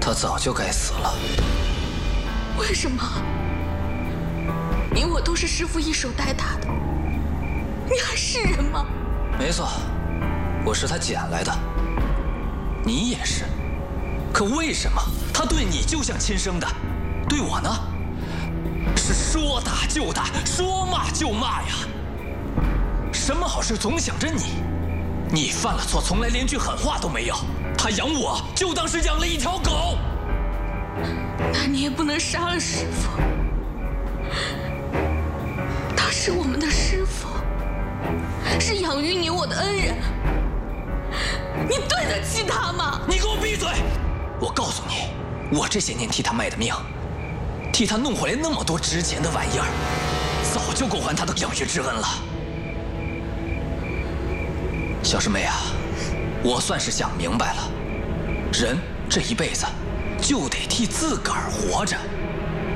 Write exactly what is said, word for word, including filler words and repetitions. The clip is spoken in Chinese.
他早就该死了。 为什么？你我都是师父一手带大的，你还是人吗？ 没错，我是他捡来的，你也是。可为什么他对你就像亲生的，对我呢，是说打就打，说骂就骂呀？什么好事总想着你，你犯了错从来连句狠话都没有，他养我就当是养了一条狗。 那你也不能杀了师父，他是我们的师父，是养育你我的恩人，你对得起他吗？ 你给我闭嘴！我告诉你，我这些年替他卖的命，替他弄回来那么多值钱的玩意儿，早就够还他的养育之恩了。小师妹啊，我算是想明白了，人这一辈子就得替自个儿活着，